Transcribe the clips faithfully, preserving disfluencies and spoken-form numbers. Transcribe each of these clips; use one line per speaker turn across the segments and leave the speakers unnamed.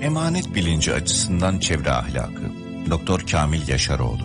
Emanet bilinci açısından çevre ahlakı. Doktor Kamil Yaşaroğlu.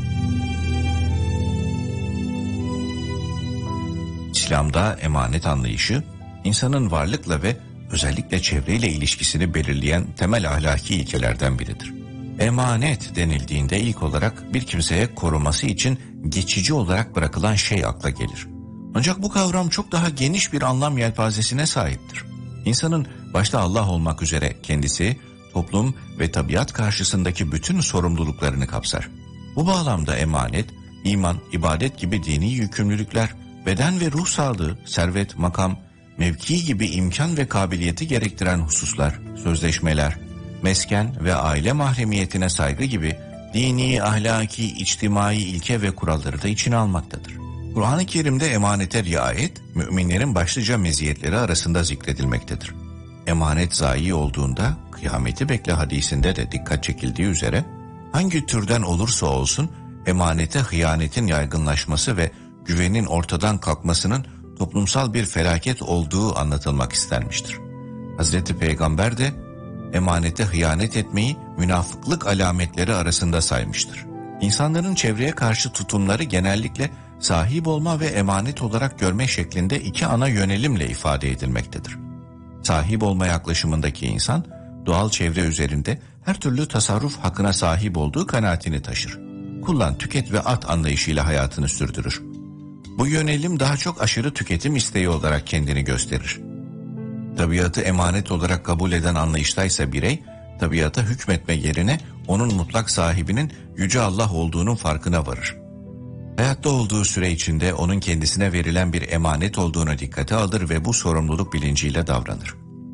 İslam'da emanet anlayışı, insanın varlıkla ve özellikle çevreyle ilişkisini belirleyen temel ahlaki ilkelerden biridir. Emanet denildiğinde ilk olarak bir kimseye koruması için geçici olarak bırakılan şey akla gelir. Ancak bu kavram çok daha geniş bir anlam yelpazesine sahiptir. İnsanın başta Allah olmak üzere kendisi, toplum ve tabiat karşısındaki bütün sorumluluklarını kapsar. Bu bağlamda emanet, iman, ibadet gibi dini yükümlülükler, beden ve ruh sağlığı, servet, makam, mevki gibi imkan ve kabiliyeti gerektiren hususlar, sözleşmeler, mesken ve aile mahremiyetine saygı gibi dini, ahlaki, içtimai ilke ve kuralları da içine almaktadır. Kur'an-ı Kerim'de emanete riayet, müminlerin başlıca meziyetleri arasında zikredilmektedir. Emanet zayi olduğunda kıyameti bekle hadisinde de dikkat çekildiği üzere hangi türden olursa olsun emanete hıyanetin yaygınlaşması ve güvenin ortadan kalkmasının toplumsal bir felaket olduğu anlatılmak istenmiştir. Hazreti Peygamber de emanete hıyanet etmeyi münafıklık alametleri arasında saymıştır. İnsanların çevreye karşı tutumları genellikle sahip olma ve emanet olarak görme şeklinde iki ana yönelimle ifade edilmektedir. Sahip olma yaklaşımındaki insan, doğal çevre üzerinde her türlü tasarruf hakkına sahip olduğu kanaatini taşır. Kullan, tüket ve at anlayışıyla hayatını sürdürür. Bu yönelim daha çok aşırı tüketim isteği olarak kendini gösterir. Tabiatı emanet olarak kabul eden anlayıştaysa birey, tabiata hükmetme yerine onun mutlak sahibinin Yüce Allah olduğunun farkına varır. Hayatta olduğu süre içinde onun kendisine verilen bir emanet olduğunu dikkate alır ve bu sorumluluk bilinciyle davranır.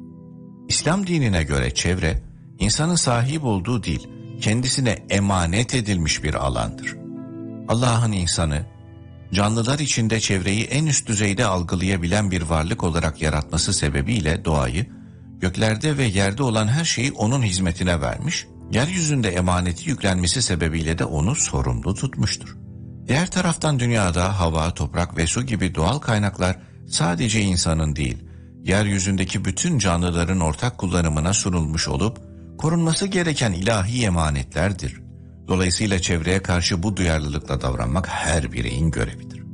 İslam dinine göre çevre, insanın sahip olduğu değil, kendisine emanet edilmiş bir alandır. Allah'ın insanı, canlılar içinde çevreyi en üst düzeyde algılayabilen bir varlık olarak yaratması sebebiyle doğayı, göklerde ve yerde olan her şeyi onun hizmetine vermiş, yeryüzünde emaneti yüklenmesi sebebiyle de onu sorumlu tutmuştur. Diğer taraftan dünyada hava, toprak ve su gibi doğal kaynaklar sadece insanın değil, yeryüzündeki bütün canlıların ortak kullanımına sunulmuş olup, korunması gereken ilahi emanetlerdir. Dolayısıyla çevreye karşı bu duyarlılıkla davranmak her bireyin görevidir.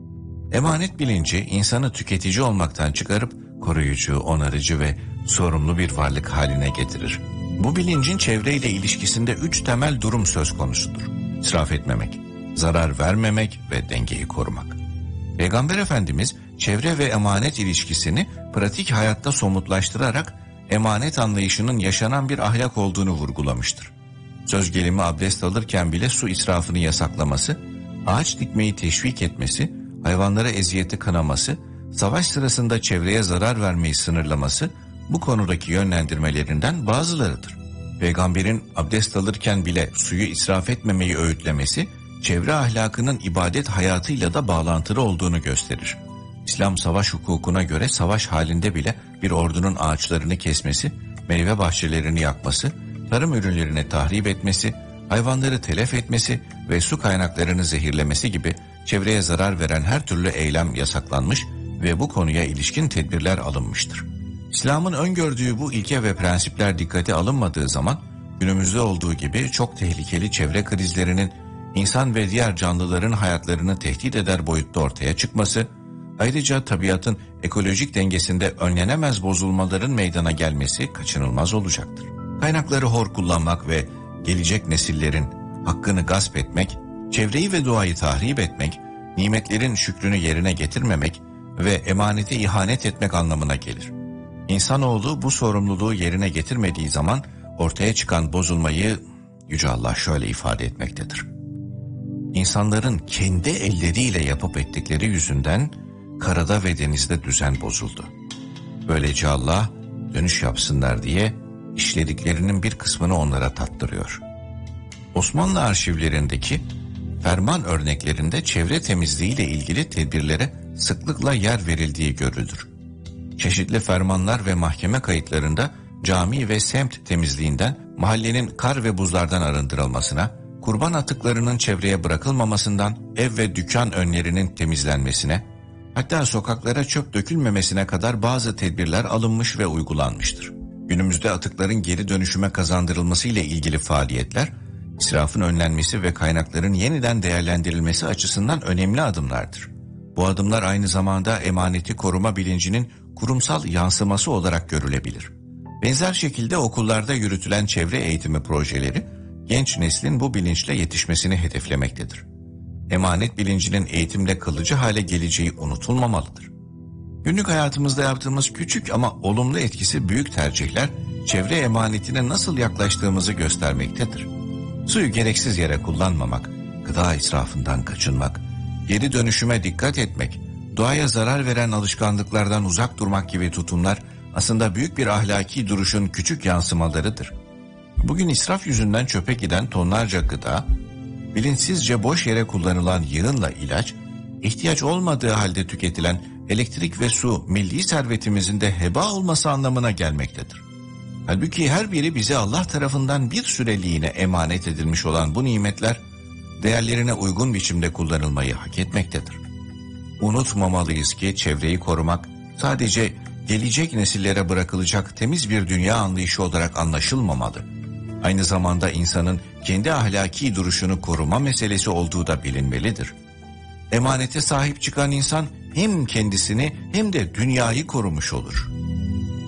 Emanet bilinci insanı tüketici olmaktan çıkarıp koruyucu, onarıcı ve sorumlu bir varlık haline getirir. Bu bilincin çevreyle ilişkisinde üç temel durum söz konusudur. İsraf etmemek, zarar vermemek ve dengeyi korumak. Peygamber Efendimiz çevre ve emanet ilişkisini pratik hayatta somutlaştırarak emanet anlayışının yaşanan bir ahlak olduğunu vurgulamıştır. Söz gelimi abdest alırken bile su israfını yasaklaması, ağaç dikmeyi teşvik etmesi, hayvanlara eziyeti kınaması, savaş sırasında çevreye zarar vermeyi sınırlaması bu konudaki yönlendirmelerinden bazılarıdır. Peygamberin abdest alırken bile suyu israf etmemeyi öğütlemesi, çevre ahlakının ibadet hayatıyla da bağlantılı olduğunu gösterir. İslam savaş hukukuna göre savaş halinde bile bir ordunun ağaçlarını kesmesi, meyve bahçelerini yakması, tarım ürünlerini tahrip etmesi, hayvanları telef etmesi ve su kaynaklarını zehirlemesi gibi çevreye zarar veren her türlü eylem yasaklanmış ve bu konuya ilişkin tedbirler alınmıştır. İslam'ın öngördüğü bu ilke ve prensipler dikkate alınmadığı zaman günümüzde olduğu gibi çok tehlikeli çevre krizlerinin insan ve diğer canlıların hayatlarını tehdit eder boyutta ortaya çıkması, ayrıca tabiatın ekolojik dengesinde önlenemez bozulmaların meydana gelmesi kaçınılmaz olacaktır. Kaynakları hor kullanmak ve gelecek nesillerin hakkını gasp etmek, çevreyi ve doğayı tahrip etmek, nimetlerin şükrünü yerine getirmemek ve emanete ihanet etmek anlamına gelir. İnsanoğlu bu sorumluluğu yerine getirmediği zaman ortaya çıkan bozulmayı Yüce Allah şöyle ifade etmektedir. İnsanların kendi elleriyle yapıp ettikleri yüzünden karada ve denizde düzen bozuldu. Böylece Allah dönüş yapsınlar diye işlediklerinin bir kısmını onlara tattırıyor. Osmanlı arşivlerindeki ferman örneklerinde çevre temizliği ile ilgili tedbirlere sıklıkla yer verildiği görülür. Çeşitli fermanlar ve mahkeme kayıtlarında cami ve semt temizliğinden, mahallenin kar ve buzlardan arındırılmasına, kurban atıklarının çevreye bırakılmamasından, ev ve dükkan önlerinin temizlenmesine, hatta sokaklara çöp dökülmemesine kadar bazı tedbirler alınmış ve uygulanmıştır. Günümüzde atıkların geri dönüşüme kazandırılması ile ilgili faaliyetler, israfın önlenmesi ve kaynakların yeniden değerlendirilmesi açısından önemli adımlardır. Bu adımlar aynı zamanda emaneti koruma bilincinin kurumsal yansıması olarak görülebilir. Benzer şekilde okullarda yürütülen çevre eğitimi projeleri, genç neslin bu bilinçle yetişmesini hedeflemektedir. Emanet bilincinin eğitimle kalıcı hale geleceği unutulmamalıdır. Günlük hayatımızda yaptığımız küçük ama olumlu etkisi büyük tercihler, çevre emanetine nasıl yaklaştığımızı göstermektedir. Suyu gereksiz yere kullanmamak, gıda israfından kaçınmak, geri dönüşüme dikkat etmek, doğaya zarar veren alışkanlıklardan uzak durmak gibi tutumlar aslında büyük bir ahlaki duruşun küçük yansımalarıdır. Bugün israf yüzünden çöpe giden tonlarca gıda, bilinçsizce boş yere kullanılan yığınla ilaç, ihtiyaç olmadığı halde tüketilen elektrik ve su milli servetimizin de heba olması anlamına gelmektedir. Halbuki her biri bize Allah tarafından bir süreliğine emanet edilmiş olan bu nimetler, değerlerine uygun biçimde kullanılmayı hak etmektedir. Unutmamalıyız ki çevreyi korumak sadece gelecek nesillere bırakılacak temiz bir dünya anlayışı olarak anlaşılmamalı. Aynı zamanda insanın kendi ahlaki duruşunu koruma meselesi olduğu da bilinmelidir. Emanete sahip çıkan insan hem kendisini hem de dünyayı korumuş olur.